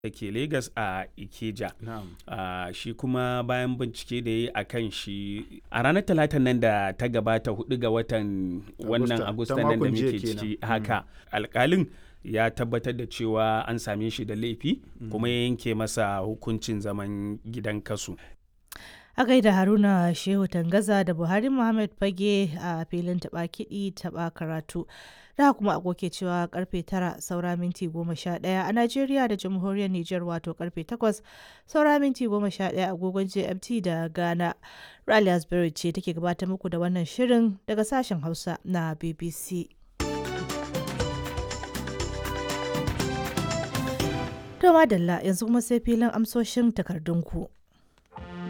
da ke Legas a Ikeja. Na'am. Shi kuma bayan bincike da ya yi a kan shi a ranar talatan nan da ta gabata 4 ga watan wannan Agusta nan da muke ciki haka alkalin ya tabbatar da cewa an same shi da laifi kuma ya yanke masa hukuncin zaman gidan kasu. A gaida Haruna Shehu Tangaza da Buhari Muhammad Fage a filin taɓa kiɗi taɓa karatu. Da kuma agoke cewa karfe 9 saura minti 11 a Najeriya da Jamhuriyar Nijar, wato karfe 8 saura minti 11 agogon GMT da Ghana. Rally Asbury ce take gabatar muku da wannan shirin daga sashen Hausa na BBC. To madalla yanzu kuma sai filin amsoshin takardunku.